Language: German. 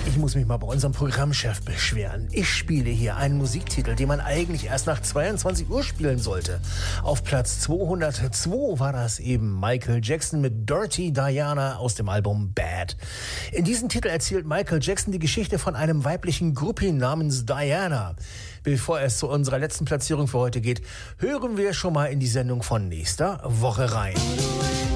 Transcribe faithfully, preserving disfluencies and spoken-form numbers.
Ich muss mich mal bei unserem Programmchef beschweren. Ich spiele hier einen Musiktitel, den man eigentlich erst nach zweiundzwanzig Uhr spielen sollte. Auf Platz zweihundertzwei war das eben Michael Jackson mit Dirty Diana aus dem Album Bad. In diesem Titel erzählt Michael Jackson die Geschichte von einem weiblichen Groupie namens Diana. Bevor es zu unserer letzten Platzierung für heute geht, hören wir schon mal in die Sendung von nächster Woche rein.